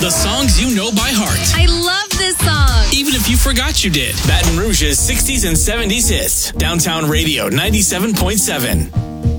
The songs you know by heart. I love this song. Even if you forgot you did. Baton Rouge's 60s and 70s hits. Downtown Radio 97.7.